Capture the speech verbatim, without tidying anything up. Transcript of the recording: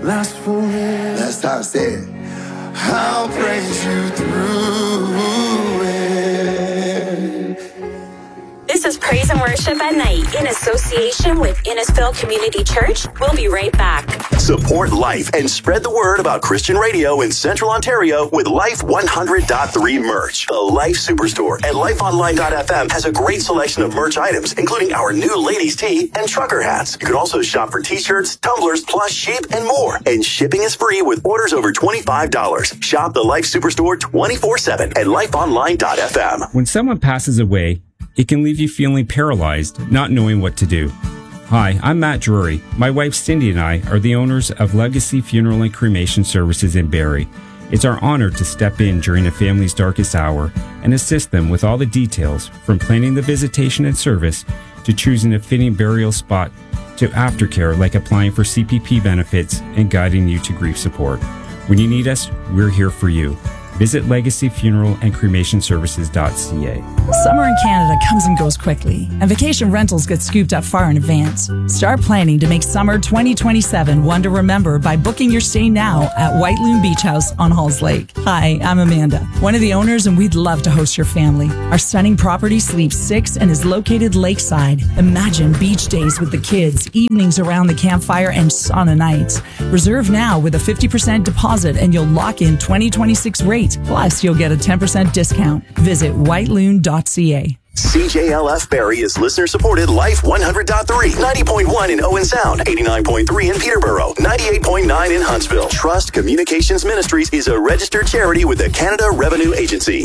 last forever. That's how I say it. I'll praise you through it. This is Praise and Worship at Night in association with Innisfil Community Church. We'll be right back. Support Life and spread the word about Christian radio in Central Ontario with Life one hundred point three merch. The Life Superstore at life online dot f m has a great selection of merch items, including our new ladies' tee and trucker hats. You can also shop for t-shirts, tumblers, plush, sheep, and more. And shipping is free with orders over twenty-five dollars. Shop the Life Superstore twenty-four seven at life online dot f m. When someone passes away, it can leave you feeling paralyzed, not knowing what to do. Hi, I'm Matt Drury. My wife Cindy and I are the owners of Legacy Funeral and Cremation Services in Barrie. It's our honor to step in during a family's darkest hour and assist them with all the details, from planning the visitation and service to choosing a fitting burial spot to aftercare like applying for C P P benefits and guiding you to grief support. When you need us, we're here for you. Visit legacy funeral and cremation services dot c a. Summer in Canada comes and goes quickly, and vacation rentals get scooped up far in advance. Start planning to make summer twenty twenty-seven one to remember by booking your stay now at White Loon Beach House on Halls Lake. Hi, I'm Amanda, one of the owners, and we'd love to host your family. Our stunning property sleeps six and is located lakeside. Imagine beach days with the kids, evenings around the campfire, and sauna nights. Reserve now with a fifty percent deposit, and you'll lock in twenty twenty-six rates. Plus, you'll get a ten percent discount. Visit white loon dot c a. C J L F Barrie is listener-supported Life one hundred point three, ninety point one in Owen Sound, eighty-nine point three in Peterborough, ninety-eight point nine in Huntsville. Trust Communications Ministries is a registered charity with the Canada Revenue Agency.